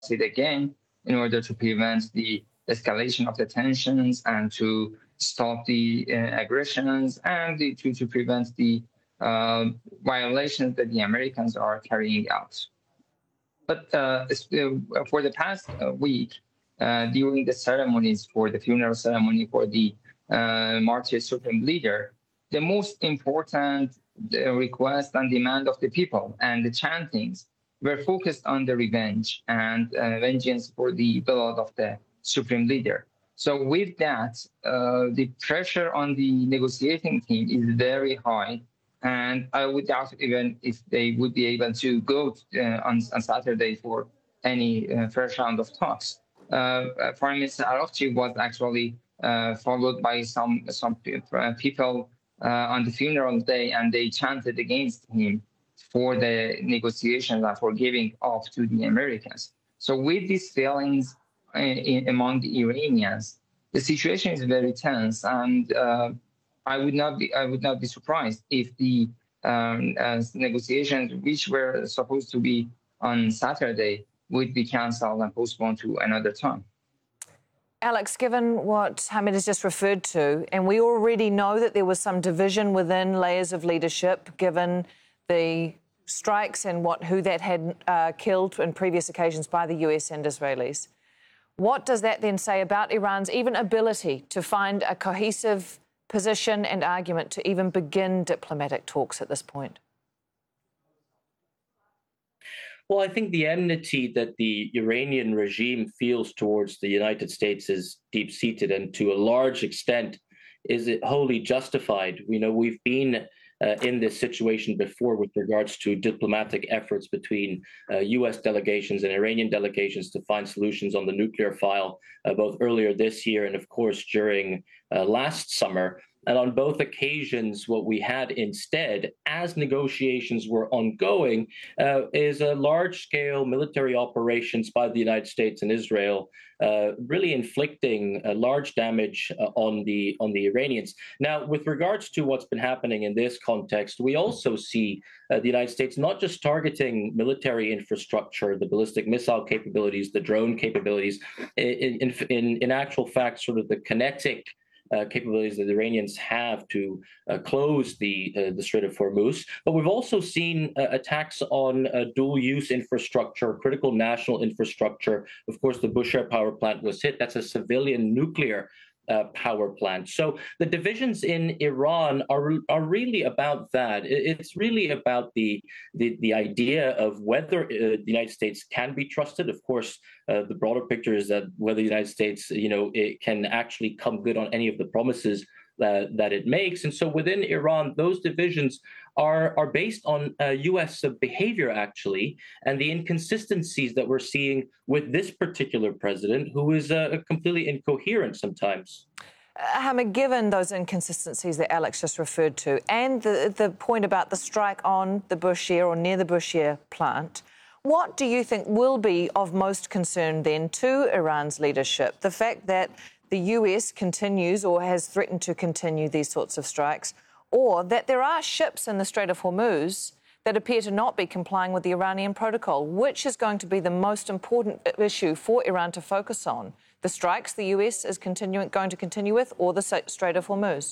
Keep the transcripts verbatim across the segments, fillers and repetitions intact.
it again in order to prevent the escalation of the tensions and to stop the uh, aggressions and the, to, to prevent the uh, violations that the Americans are carrying out. But uh, for the past uh, week, uh, during the ceremonies for the funeral ceremony for the uh, martyr supreme leader, the most important uh, request and demand of the people and the chantings were focused on the revenge and uh, vengeance for the blood of the supreme leader. So with that, uh, the pressure on the negotiating team is very high. And I would doubt even if they would be able to go uh, on, on Saturday for any uh, first round of talks. Uh, Prime Minister Araqchi was actually uh, followed by some some people uh, on the funeral day, and they chanted against him for the negotiations and for giving up to the Americans. So with these feelings uh, in, among the Iranians, the situation is very tense, and uh, I would not be I would not be surprised if the um, uh, negotiations, which were supposed to be on Saturday, would be cancelled and postponed to another time. Alex, given what Hamid has just referred to, and we already know that there was some division within layers of leadership, given the strikes and what who that had uh, killed in previous occasions by the U S and Israelis. What does that then say about Iran's even ability to find a cohesive position and argument to even begin diplomatic talks at this point? Well, I think the enmity that the Iranian regime feels towards the United States is deep-seated, and to a large extent is it wholly justified. You know, we've been uh, in this situation before with regards to diplomatic efforts between uh, U S delegations and Iranian delegations to find solutions on the nuclear file, uh, both earlier this year and, of course, during uh, last summer. And on both occasions, what we had instead, as negotiations were ongoing, uh, is a large-scale military operations by the United States and Israel, uh, really inflicting uh, large damage uh, on the on the Iranians. Now, with regards to what's been happening in this context, we also see uh, the United States not just targeting military infrastructure, the ballistic missile capabilities, the drone capabilities, in in, in, in actual fact, sort of the kinetic Uh, capabilities that the Iranians have to uh, close the uh, the Strait of Hormuz. But we've also seen uh, attacks on uh, dual-use infrastructure, critical national infrastructure. Of course, the Bushehr power plant was hit. That's a civilian nuclear uh, power plant. So the divisions in Iran are are really about that. It's really about the the, the idea of whether uh, the United States can be trusted. Of course, uh, the broader picture is that whether the United States, you know, it can actually come good on any of the promises that, that it makes. And so within Iran, those divisions are are based on uh, U S behavior, actually, and the inconsistencies that we're seeing with this particular president, who is uh, completely incoherent sometimes. Uh, Hamid, given those inconsistencies that Alex just referred to, and the, the point about the strike on the Bushehr or near the Bushehr plant, what do you think will be of most concern then to Iran's leadership? The fact that the U S continues or has threatened to continue these sorts of strikes, or that there are ships in the Strait of Hormuz that appear to not be complying with the Iranian protocol? Which is going to be the most important issue for Iran to focus on? The strikes the U S is continuing, going to continue with, or the Strait of Hormuz?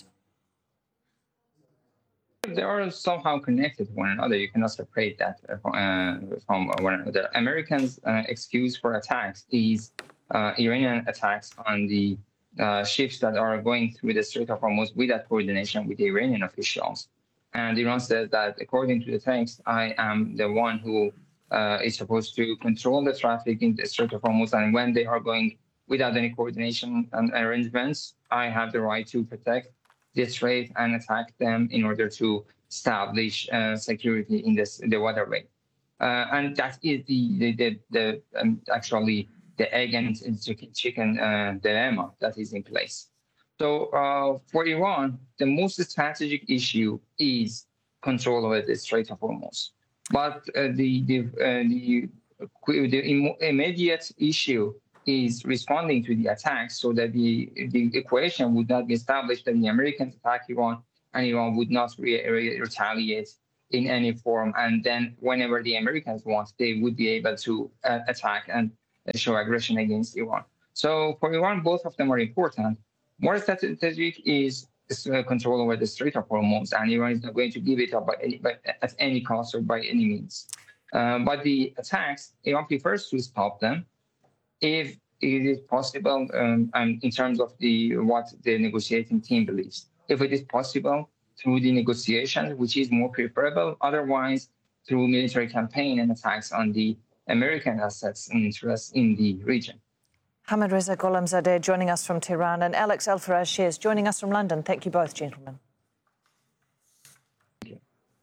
They are somehow connected to one another. You cannot separate that uh, from one another. Americans' uh, excuse for attacks is uh, Iranian attacks on the uh, ships that are going through the Strait of Hormuz without coordination with the Iranian officials. And Iran says that, according to the text, I am the one who uh, is supposed to control the traffic in the Strait of Hormuz, and when they are going without any coordination and arrangements, I have the right to protect the strait and attack them in order to establish uh, security in this in the waterway. Uh, and that is the the, the, the um, actually the egg and chicken uh, dilemma that is in place. So uh, for Iran, the most strategic issue is control over the Strait of Hormuz. But uh, the the, uh, the the immediate issue is responding to the attacks, so that the the equation would not be established that the Americans attack Iran and Iran would not re- re- retaliate in any form. And then whenever the Americans want, they would be able to uh, attack and show aggression against Iran. So for Iran, both of them are important. More strategic is uh, control over the Strait of Hormuz, and Iran is not going to give it up by any, by, at any cost or by any means. Um, but the attacks, Iran prefers to stop them if it is possible, um, and in terms of the what the negotiating team believes. If it is possible through the negotiation, which is more preferable, otherwise through military campaign and attacks on the American assets and interests in the region. Hamid Reza Gholamzadeh joining us from Tehran and Alex El-Faraj Shears joining us from London. Thank you both, gentlemen. Thank you.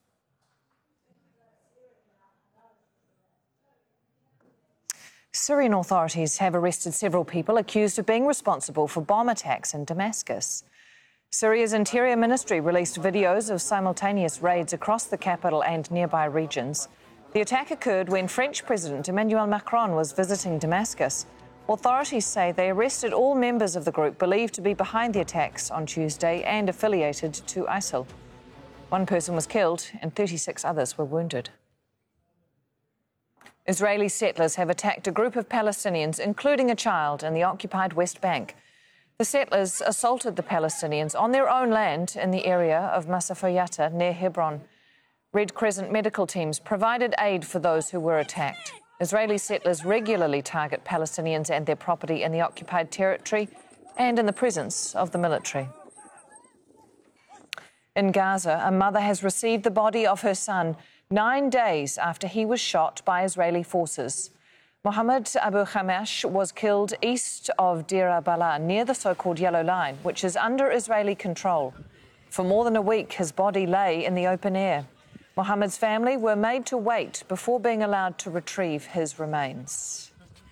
Syrian authorities have arrested several people accused of being responsible for bomb attacks in Damascus. Syria's Interior Ministry released videos of simultaneous raids across the capital and nearby regions. The attack occurred when French President Emmanuel Macron was visiting Damascus. Authorities say they arrested all members of the group believed to be behind the attacks on Tuesday and affiliated to ISIL. One person was killed and thirty-six others were wounded. Israeli settlers have attacked a group of Palestinians, including a child, in the occupied West Bank. The settlers assaulted the Palestinians on their own land in the area of Masafoyata near Hebron. Red Crescent medical teams provided aid for those who were attacked. Israeli settlers regularly target Palestinians and their property in the occupied territory and in the presence of the military. In Gaza, a mother has received the body of her son nine days after he was shot by Israeli forces. Mohammed Abu Hamash was killed east of Deir al-Balah, near the so-called Yellow Line, which is under Israeli control. For more than a week, his body lay in the open air. Mohammed's family were made to wait before being allowed to retrieve his remains.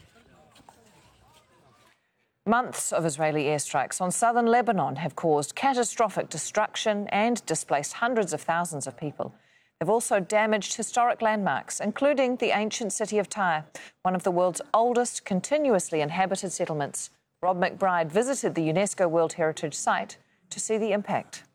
Months of Israeli airstrikes on southern Lebanon have caused catastrophic destruction and displaced hundreds of thousands of people. They've also damaged historic landmarks, including the ancient city of Tyre, one of the world's oldest continuously inhabited settlements. Rob McBride visited the UNESCO World Heritage Site to see the impact.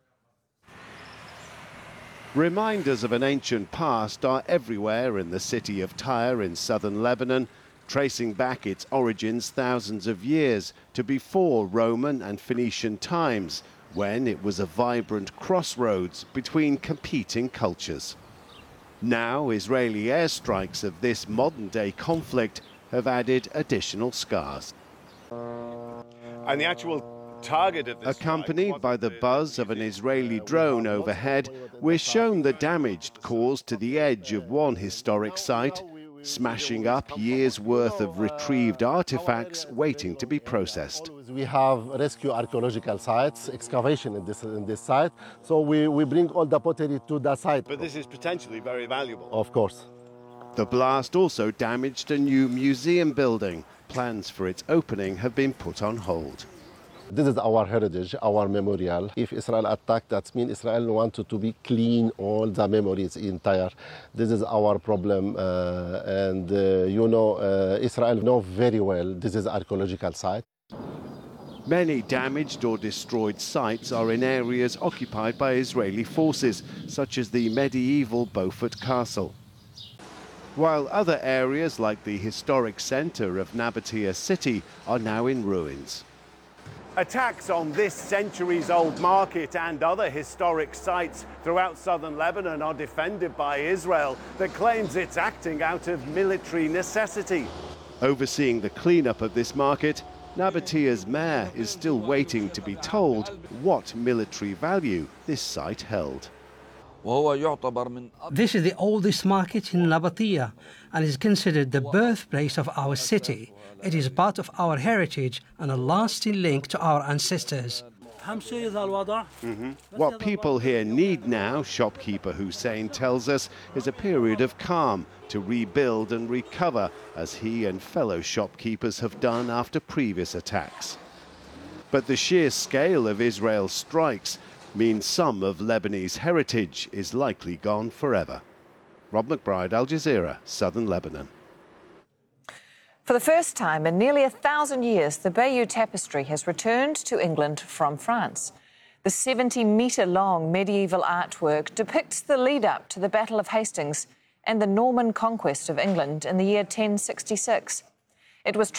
Reminders of an ancient past are everywhere in the city of Tyre in southern Lebanon, tracing back its origins thousands of years to before Roman and Phoenician times, when it was a vibrant crossroads between competing cultures. Now, Israeli airstrikes of this modern-day conflict have added additional scars. And the actual target of this Accompanied by the buzz of an Israeli drone overhead, we're shown the damage caused to the edge of one historic site, smashing up years' worth of retrieved artifacts waiting to be processed. We have rescue archaeological sites, excavation in this, in this site, so we, we bring all the pottery to the site. But this is potentially very valuable. Of course. The blast also damaged a new museum building. Plans for its opening have been put on hold. This is our heritage, our memorial. If Israel attacked, that means Israel wanted to be clean all the memories in Tyre. This is our problem, uh, and uh, you know, uh, Israel know very well this is archaeological site. Many damaged or destroyed sites are in areas occupied by Israeli forces, such as the medieval Beaufort Castle. While other areas, like the historic centre of Nabatea city, are now in ruins. Attacks on this centuries-old market and other historic sites throughout southern Lebanon are defended by Israel, that claims it's acting out of military necessity. Overseeing the cleanup of this market, Nabatea's mayor is still waiting to be told what military value this site held. This is the oldest market in Nabatea and is considered the birthplace of our city. It is part of our heritage and a lasting link to our ancestors. Mm-hmm. What people here need now, shopkeeper Hussein tells us, is a period of calm to rebuild and recover, as he and fellow shopkeepers have done after previous attacks. But the sheer scale of Israel's strikes means some of Lebanese heritage is likely gone forever. Rob McBride, Al Jazeera, Southern Lebanon. For the first time in nearly a thousand years, the Bayeux Tapestry has returned to England from France. The seventy-metre-long medieval artwork depicts the lead-up to the Battle of Hastings and the Norman conquest of England in the year ten sixty-six. It was